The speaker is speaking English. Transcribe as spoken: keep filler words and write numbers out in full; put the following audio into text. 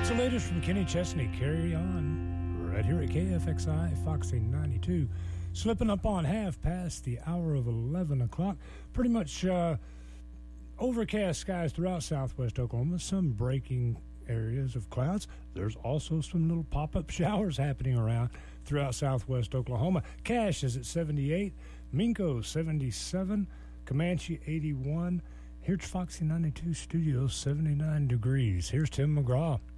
The latest from Kenny Chesney, Carry On, right here at K F X I, Foxy ninety-two. Slipping up on half past the hour of eleven o'clock. Pretty much uh, overcast skies throughout southwest Oklahoma. Some breaking areas of clouds. There's also some little pop-up showers happening around throughout southwest Oklahoma. Cache is at seventy-eight, Minko seventy-seven, Comanche eighty-one. Here's Foxy ninety-two Studios, seventy-nine degrees. Here's Tim McGraw.